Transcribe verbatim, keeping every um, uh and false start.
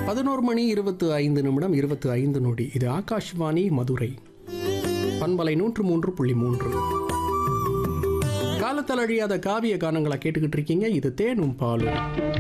பதினோரு மணி இருபத்து ஐந்து நிமிடம் இருபத்து ஐந்து நொடி. இது ஆகாஷ்வாணி மதுரை பண்பலை நூற்று மூன்று புள்ளி மூன்று. காலத்தல் அழியாத காவிய கானங்களை கேட்டுக்கிட்டு இருக்கீங்க. இது தேனும் பாலும்.